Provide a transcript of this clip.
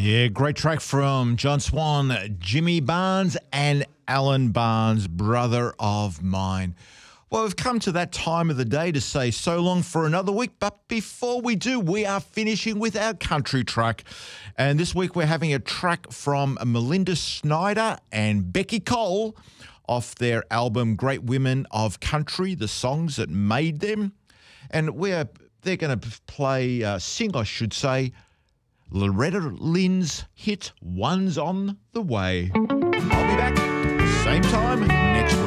Yeah, great track from John Swan, Jimmy Barnes and Alan Barnes, brother of mine. Well, we've come to that time of the day to say so long for another week, but before we do, we are finishing with our country track. And this week we're having a track from Melinda Snyder and Becky Cole off their album Great Women of Country, the songs that made them. And they're going to sing, I should say, Loretta Lynn's hit One's on the Way. I'll be back same time next week.